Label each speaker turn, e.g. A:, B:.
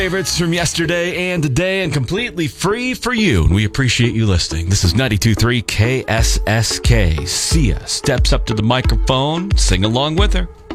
A: Favorites from yesterday and today, and completely free for you. And we appreciate you listening. This is 92.3 KSSK. Sia steps up to the microphone. Sing along with her.